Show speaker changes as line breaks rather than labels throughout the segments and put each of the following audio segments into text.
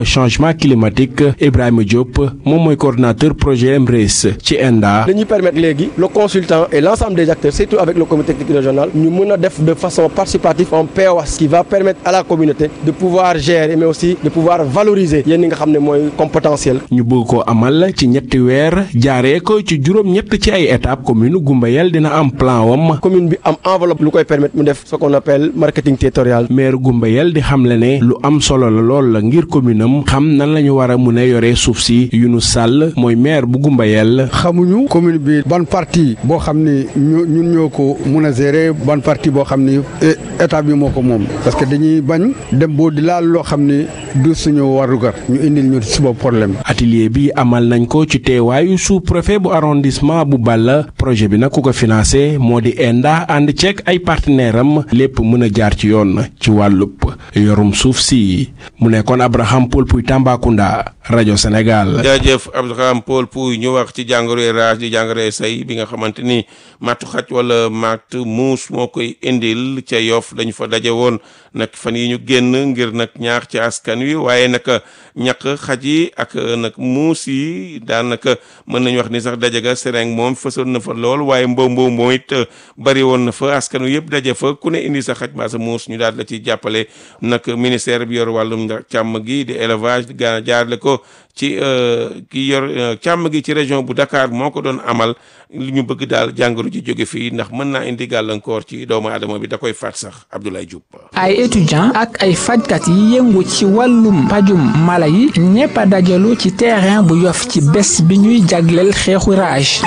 changement climatique Ibrahima Diop moom mooy coordinateur projet MRES ci ENDA.
dañuy permettre léegi le consultant et l'ensemble des acteurs surtout avec le comité technique régional ñu mën a def de façon participative un POAS qui va permettre à la communauté de pouvoir gérer mais aussi de pouvoir valoriser yéen ñi nga xam ne mooy comme potentiel.
ñu bëgg koo amal ci ñetti weer jaaree ko ci juróom-ñett ci ay étapes commune Goumbeyel dina am plan wam.
commune bi am enveloppe lu koy permettre mu def ce qu'on appelle marketing territorial.
maire Goumbeyel di xamle ne lu am solo la lool la ngir commune am xam nan la ñu war a mun a yore suuf si Younous Sall mooy maire bu Goumbeyel.
xamuñu commune bi ban partie boo xam ni ñun ñoo ko mun a gérer ban partie boo xam ni état bi moo ko moom parce que dañuy bañ dem boo di laal loo xam ni du suñu warugar ñu indil ñu suba problème.
atelier bi amal nañ ko ci teewaayu sous-préfet bu arrondissement bu Balla projet bi nag ku ko financé moo di ENDA ànd ceeg ay partenaire am lépp mën a jaar ci yoon ci wàllub yorum suuf si mu nekkoon Abraham Paul Pouy Tambacounda rajo Sénégal.
jaajëf Abraham Paul Pouy ñu wax ci jàngoro rage di jàngoro say bi nga xamante ni mattu xaj wala matt muus moo koy indil ca Yoff dañu fa daje woon nag fan yi ñu génn ngir nag ñaax ci askan wi waaye nag ñaq xaj yi ak nag muus yi daanaka mën nañu wax ni sax daje ga sereng moom fësoon na fa lool waaye mbow moom it bari woon na fa askan wi yëpp daje fa ku ne indi sa xaj mbaa sa muus ñu daal la ci jàppale nag ministère bi yor wàllum càmm gi di élevage di gaana jaarle ko ci ki yor càmm gi ci région bu Dakar moo ko doon amal li ñu bëgg daal jàngoro ji jóge fii ndax mën naa indi gàllankoor ci doomu aadama bi da koy faat sax Abdoulaye Diop.
ay étudiants ak ay fajkat yi yëngu ci wàllum pajum mala yi ñépp a dajalu ci terrain bu Yoff ci bés bi ñuy jagleel xeexu rage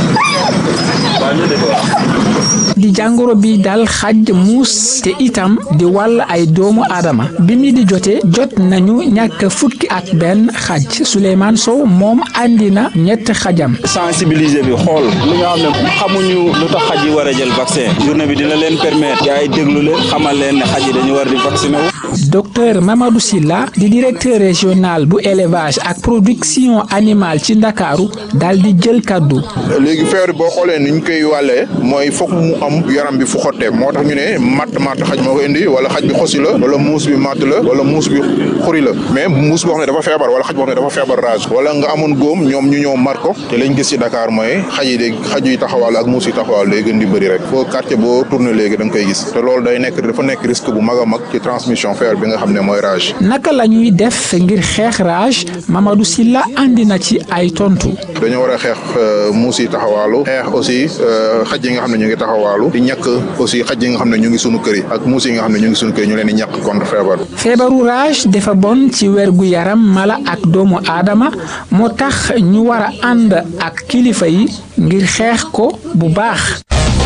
di jàngoro bi dal xaj muus te itam di wàll ay doomu aadama bi mi di jotee jot nañu ñàkk fukki ak benn xaj Souleymane Sow moom andi na ñett xajam.
sensibiliser bi xool li nga xam ne xamuñu lu tax xaj yi war a jël vaccin journée bi dina leen permettre yaay déglu leen xamal leen ne xaj yi dañu war di vacciner wu.
docteur Mamadou Silla di directeur régional bu élevage ak production animale ci Ndakaaru daal di jël kaddu.
léegi feebar boo xoolee ni ñu koy wàllee mooy foog mu am yaram bi fu xottee moo tax ñu ne matt xaj moo ko indi wala xaj bi xosi la wala muus bi matt la wala muus bi xuri la mais muus boo xam ne dafa feebar wala xaj boo xam ne dafa feebar rage wala nga amoon góom ñoom ñu ñëw mar ko te lañ gis ci Dakar mooy xaj yi taxawal ak muus yi taxawal day gën di bëri rek foo quartier boo tourné léegi da nga koy gis te loolu dafa nekk risque bu mag a mag ci transmission feebar bi nga xam ne mooy rage.
naka la ñuy def ngir xeex rage Mamadou Silla andi na ci ay tontu.
dañoo war a xeex muus yi taxawaalu xeex aussi xaj yi nga xam ne ñu ngi taxawaalu di ñàkk aussi xaj yi nga xam ne ñu ngi sunu kër yi ak muus yi nga xam ne ñu ngi sunu kër yi ñu leen di ñàkk contre feebar.
feebaru rage dafa bon ci wergu yaram mala ak doomu aadama moo tax ñu war a ànd ak kilifa yi ngir xeex ko bu baax.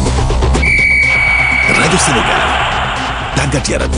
rajo Sénégal tàggat yaram.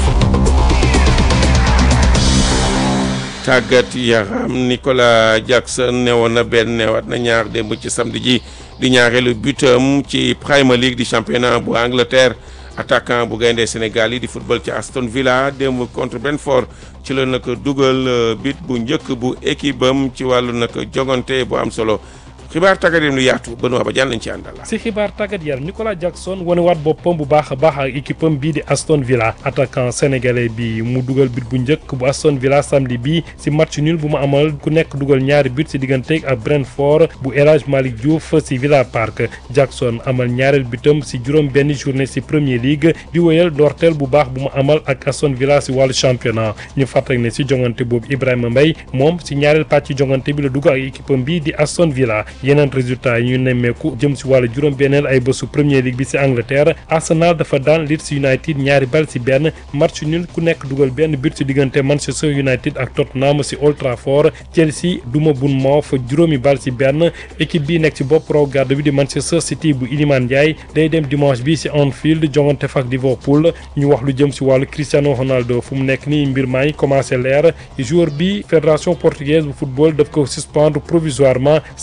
tàggat yaram Nicolas Jackson newoon na benn newaat na ñaar démb ci samedi ji di ñaareelu butam ci Premier League di championnat bu Angleterre attaquant bu gaynde Sénégal yi di football ci Aston Villa démb contre Brentford ci la nag dugal but bu njëkk bu équipe am ci wàllu nag jogante bu am solo. xibaar tàggat yaram lu yaatu ba nuwaat ba jàll nañ ci àndal.
si xibaar tàggat yaram Nicolas Jackson wane waat boppam bu baax a baax ak équipe am bii di Aston Villa attaquant sénégalais bi mu dugal but bu njëkk bu Aston Villa samedi bi si match nul bu mu amal ku nekk dugal ñaari but si digganteeg ak Brentford bu El Hadj Malick Diouf si Villa Park Jackson amal ñaareel butam si juróom benn journée si Premier League di wéyal ndorteel bu baax bu mu amal ak Aston Villa si wàllu championnat ñu fàttali ne si jongante boobu Ibrahima Mbaye moom si ñaareel pàcc jongante bi la dugg ak équipe am bii di Aston Villa. yeneen résultat yi ñu nemmeeku jëm si wàllu juróom-benneel ay bésu Premier League bi si Angleterre Arsenal dafa daan Leeds United ñaari bal si benn match nul ku nekk dugal benn but si diggante Manchester United ak Tottenham si Old Trafford Chelsea duma Bournemouth juróomi bal si benn équipe bi nekk si bopp raw gàddu bi di Manchester City bu Iliman Ndiaye day dem dimanche bi si Anfield jongante fak Liverpool ñu wax lu jëm si wàllu Cristiano Ronaldo fu mu nekk nii mbir maa ngi commencé leer joueur bi fédération portugaise bu football daf ko suspendre provisoirement samedi bi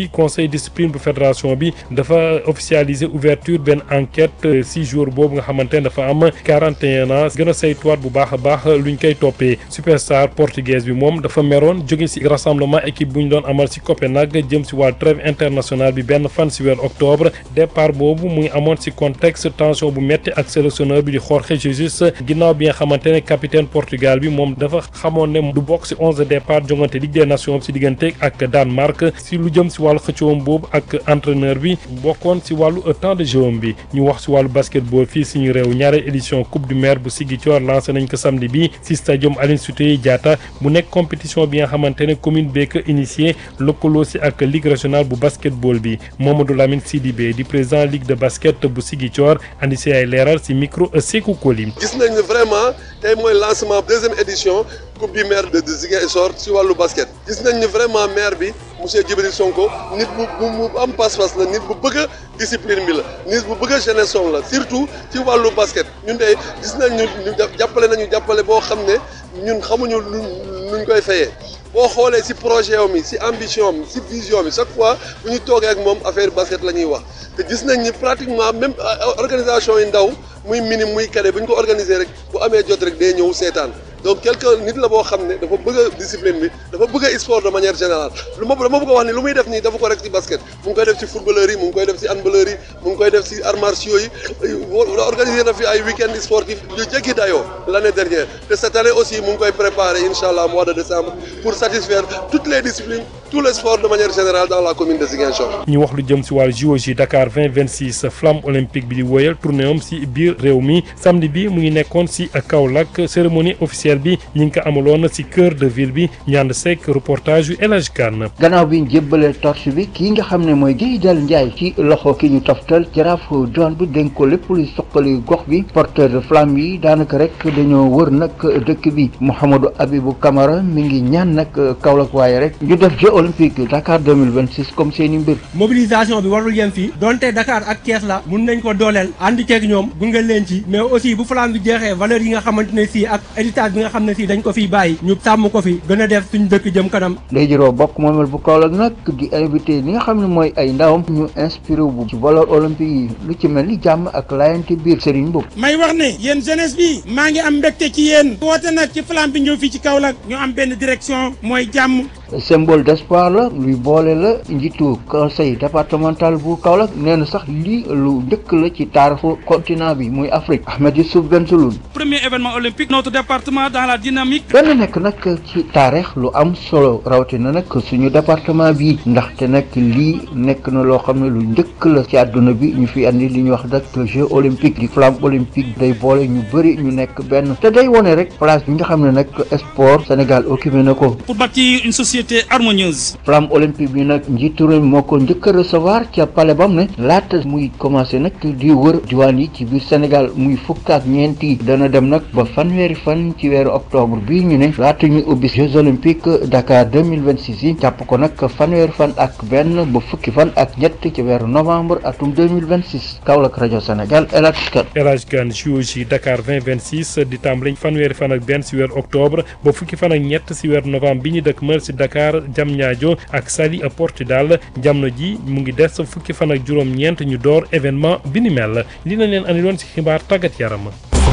bi conseil discipline bu fédération bi dafa officialiser ouverture benn enquête 6 jours boobu nga xamante ne dafa am 41 ans gën a saytuwaat bu baax a baax luñ koy toppee superstar portugaise bi moom dafa meroon jóge ci rassemblement équipe bu ñu doon amal ci Copenhague jëm ci wàllu trêve internationale bi benn fan ci weer octobre départ boobu mu ngi amoon ci contexte tension bu metti ak sélectionneur bi di Jorge Jesus ginnaaw bi nga xamante ne capitaine Portugal bi moom dafa xamoon ne du bokk ci 11 départ jongante Ligue des Nations ci diggante ak Danemark ci lu jëm ci wàllu xëccoom boobu ak entraîneur bi bokkoon ci wàllu temps de jeu bi ñu wax ci wàllu basketball fii suñu réew ñaareel édition coupe du maire bu Ziguinchor lancé nañ ko samedi bi ci stadium Aline Sitoé Diatta mu nekk compétition bi nga xamante ne commune bee ko initié lëkkaloo ci ak ligue régionale bu basketball bi Mamadou Lamine Sidibé di président ligue de basket bu Ziguinchor andi ci ay leeral ci micro Sékou Koli.
gis nañ ne vraiment tey mooy lancement deuxième édition coupe du maire de Ziguinchor ci wàllu basket gis nañ ne vraiment maire bi monsieur Djibril Sonko nit bu am pas-pas la nit bu bëgg discipline bi la nit bu bëgg jeunesse la surtout ci wàllu basket ñun tey gis nañ ñu jàppale boo xam ne ñun xamuñu nuñ koy fayee boo xoolee ci projet mi ci ambition mi ci vision mi chaque fois bu ñu toogee ak moom affaire basket la ñuy wax te gis nañ ni pratiquement même organisation yi ndaw muy minime muy cadet bu ñu ko organiser rek bu amee jot rek day ñëw seetaan donc quelqu'un nit la boo xam ne dafa bëgg a discipline bi dafa bëgg a sport de manière générale dama bëgg a wax ni lu muy def nii dafa ko rek ci basket mu ngi koy def ci footballeur yi mu ngi koy def ci handballeur yi mu ngi koy def ci arts martiaux yi organiser na fi ay week-end sportifs yu jéggi dayoo l'année dernière te cette année aussi mu ngi koy préparer inchallah mois de décembre pour satisfaire toutes les disciplines tous les sports de manière générale dans la commune de Ziguinchor.
ñu wax lu jëm ci wàllu JOJ Dakar 2026 flamme olympique bi di woyal tournée am ci biir réew mi samedi bi mu ngi nekkoon ci Kaolack cérémonie officielle bi ñi ngi ko amaloon ci cœur de ville bi ñand sekk reportage yu El Hadj Kane.
gannaaw bi ñu jébbalee torche bi kii nga xam ne mooy Guèye Dal Ndiaye ci loxo ki ñu toftal jaraaf doon bi dénk ko lépp luy suqali gox bi porteur de flamme yi daanaka rek dañoo wër nag dëkk bi Mouhamadou Abibou Camara mi ngi ñaan nag Kaolack waaye rek ñu def jeu olympique Dakar 2026 comme seeni mbir.
mobilisation bi warul yem fii donte Dakar ak Thiès la mun nañ ko dooleel ànd ceeg ñoom gunge leen ci mais aussi bu flamme bi jeexee valeur yi nga xamante ne si ak héritage bi nga xam ne si dañ ko fiy bàyyi ñu sàmm ko fi gën a def suñu dëkk jëm kanam.
day jëroo bokk moomel bu Kaolack nag di invité li nga xam ne mooy ay ndawam ñu inspiré bu ci valeur olympique yi lu ci mel ni jàmm ak laayante biir Serigne Mboup.
may wax ne yéen jeunesse bi maa ngi am mbégte ci yéen woote nag ci flamme bi ñëw fii ci Kaolack ñu am benn direction mooy jàmm.
symbole d'espoir la luy boole la njiitu conseil départemental bu Kaolack nee na sax lii lu njëkk la ci taarixu continent bi muy Afrique. Ahmed Youssouf Benseloun.
premier événement olympique notre département dans la dynamique.
benn nekk nag ci taarix lu am solo rawatina nag suñu département bi ndaxte nag lii nekk na loo xam ne lu njëkk la ci àdduna bi ñu fi andi li ñuy wax nag jeu olympique di flamme olympique day boole ñu bëri ñu nekk benn te day wone rek place bi nga xam ne nag sport Sénégal occupé na ko.
pour bâtir une société harmonieuse.
flamme olympique bi nag njiitu réew moo ko njëkk a recevoir ca palais bam ne laata muy commencé nag di wër diwaan yi ci biir Sénégal muy fukk ak ñeenti dana dem nag ba fanweeri fan ci weeru octobre bii ñu ne laata ñu ubbi Jeux olympiques Dakar 2026 yi jàpp ko nag fanweeri fan ak benn ba fukki fan ak ñett ci weeru novembre atum 2026 Kaolack rajo Sénégal El Hadj Kane.
El Hadj Kane JOJ Dakar 2026 di tàmbali fanweeri fan ak benn ci weeru octobre ba fukki fan ak ñett ci weeru novembre bi ñu dëkkmal ci Dakar Diamniadio ak Saly Portudal jamono ji mu ngi des fukki fan ak juróom-ñeent ñu door événement bi ni mel li na leen andiloon ci xibaar tàggat yaram.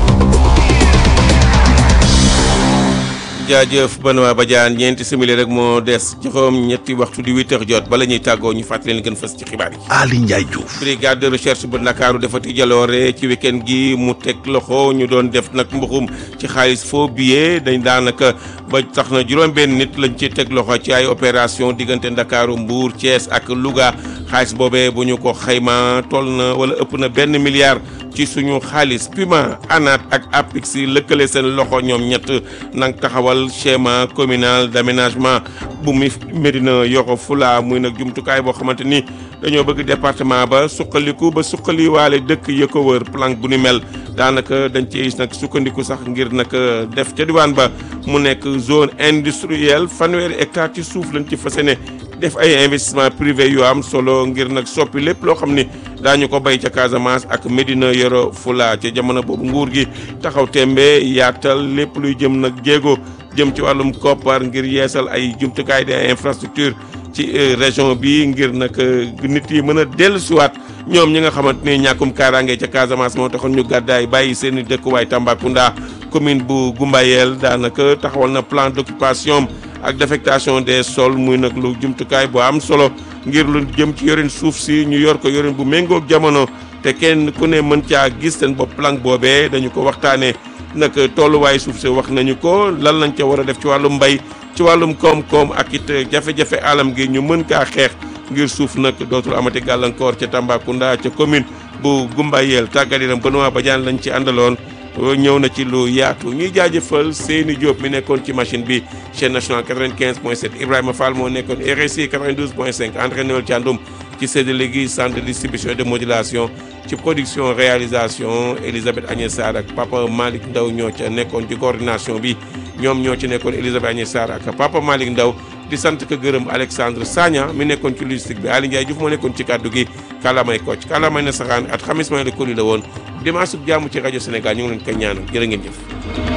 jaajëf Benoît Badiane ñeenti simili rek moo des joxoom ñetti waxtu di 8h jot bala ñuy tàggoo ñu fàttali leen gën fës ci xibaar yi.
Ali Ndiaye Diouf.
brigade de recherche bu Ndakaaru defati jaloore ci week-end gi mu teg loxo ñu doon def nag mbuxum ci xaalis faux billet dañ daanaka ba tax na juróom-benn nit lañ ci teg loxo ci ay opération diggante Ndakaaru Mbour Thiès ak Louga xaalis boobee bu ñu ko xayma toll na wala ëpp na 1 milliard ci suñu xaalis Puma ANAT ak APIX lëkkale seen loxo ñoom ñett nag taxawal schéma communal d'aménagement bu Médina Yoro Fula muy nag jumtukaay boo xamante ni dañoo bëgg département ba suqaliku ba suqali waale dëkk ya ko wër plan bu ni mel daanaka dañ ci nag sukkandiku sax ngir nag def ca diwaan ba mu nekk zone industrielle 100 hectares ci suuf lañ ci fas yéene def ay investissement privé yu am solo ngir nag soppi lépp loo xam ni daañu ko bay ca Casamance ak Médina Yoro Fula ca jamono boobu nguur gi taxaw tembe yaatal lépp luy jëm nag jéego jëm ci wàllum koppar ngir yeesal ay jumtukaay de infrastructure ci région bi ngir nag nit yi mën a dellusiwaat ñoom ñi nga xamante ni ñàkkum kaaraange ca Casamance moo taxoon ñu gàddaay bàyyi seen i dëkkuwaay Tambacounda. commune bu Gumbayel daanaka taxawal na plan d'occupation ak d'affectation des sols muy nag lu jumtukaay bu am solo ngir lu jëm ci yorin suuf si ñu yor ko yorin bu méngoog jamono te kenn ku ne mën caa gis seen bopp plan boobee dañu ko waxtaanee nag tolluwaay suuf si wax nañu ko lan lañ ca war a def ci wàllum mbay ci wàllum koom-koom ak it jafe-jafe alam gi ñu mën kaa xeex ngir suuf nag dootul amati gàllankoor ca Tambacounda ca commune bu Gumbayel tàggat yaram Benoît Badiane lañ ci àndaloon. ñëw na ci lu yaatu ñuy jaajëfal Seyni Diop mi nekkoon ci machine bi chaîne nationale 95.7 Ibrahima Fall moo nekkoon RSI 92.5 André Noël Thiandoum ci séddale gi centre de distribution et de modulation ci production réalisation Elisabeth Agnès Sarr ak Papa Malick Ndaw ñoo ca nekkoon ci coordination bi ñoom ñoo ci nekkoon Elisabeth Agnès Sarr ak Papa Malick Ndaw di sant ko gërëm Alexandre Sagna mi nekkoon ci logistique bi Aly Ndiaye Diouf moo nekkoon ci kàddu gi kàllaamay Kocc kàllaamay na saxaan at xamis may la koli la woon dimanche su jàmm ci rajo Sénégal ñu ngi leen koy ñaanal jërë ngeen jëf